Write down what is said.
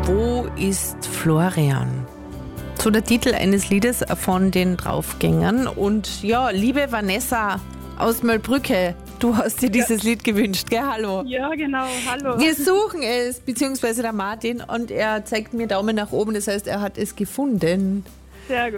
Wo ist Florian? So der Titel eines Liedes von den Draufgängern. Und ja, liebe Vanessa aus Möllbrücke, du hast dir dieses Lied gewünscht, gell? Hallo. Ja, genau, hallo. Wir suchen es, beziehungsweise der Martin, und er zeigt mir Daumen nach oben, das heißt, er hat es gefunden. Sehr gut.